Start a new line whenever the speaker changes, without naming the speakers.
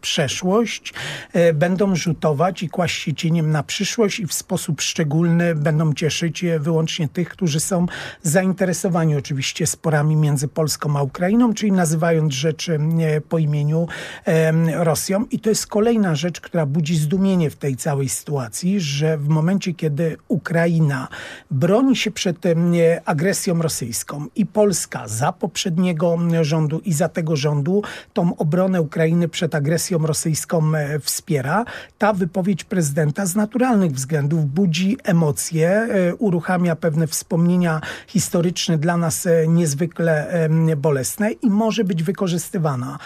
przeszłość, będą rzutować i kłaść się cieniem na przyszłość i w sposób szczególny będą cieszyć wyłącznie tych, którzy są zainteresowani oczywiście sporami między Polską a Ukrainą, czyli nazywając rzeczy po imieniu Rosją. I to jest kolejna rzecz, która budzi zdumienie w tej całej sytuacji, że w momencie, kiedy Ukraina broni się przed agresją rosyjską i Polska za poprzedniego rządu i za tego rządu tą obronę Ukrainy przed agresją rosyjską wspiera, ta wypowiedź prezydenta z naturalnych względów budzi emocje, uruchamia pewne wspomnienia historyczne dla nas niezwykle bolesne i może być wykorzystywana